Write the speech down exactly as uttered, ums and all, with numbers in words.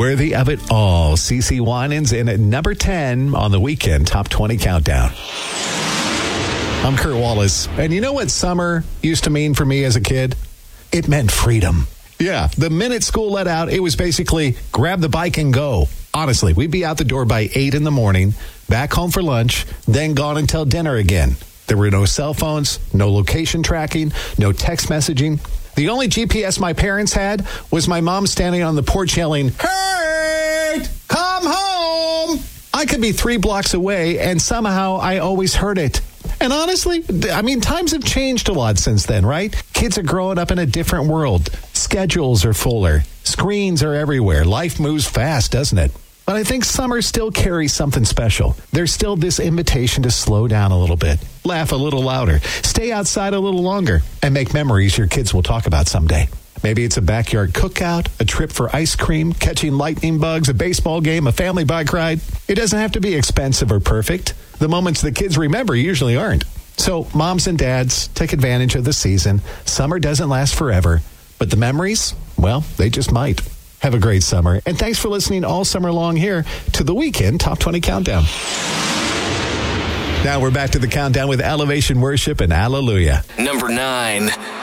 Worthy of it all. CeCe Winans in at number ten on the Weekend Top twenty Countdown. I'm Kurt Wallace. And you know what summer used to mean for me as a kid? It meant freedom. Yeah, the minute school let out, it was basically grab the bike and go. Honestly, we'd be out the door by eight in the morning, back home for lunch, then gone until dinner again. There were no cell phones, no location tracking, no text messaging. The only G P S my parents had was my mom standing on the porch yelling, "Kurt, come home!" I could be three blocks away, and somehow I always heard it. And honestly, I mean, times have changed a lot since then, right? Kids are growing up in a different world. Schedules are fuller. Screens are everywhere. Life moves fast, doesn't it? But I think summer still carries something special. There's still this invitation to slow down a little bit, laugh a little louder, stay outside a little longer, and make memories your kids will talk about someday. Maybe it's a backyard cookout, a trip for ice cream, catching lightning bugs, a baseball game, a family bike ride. It doesn't have to be expensive or perfect. The moments the kids remember usually aren't. So moms and dads, take advantage of the season. Summer doesn't last forever, but the memories, well, they just might. Have a great summer. And thanks for listening all summer long here to the Weekend Top twenty Countdown. Now we're back to the countdown with Elevation Worship and Hallelujah. Number nine.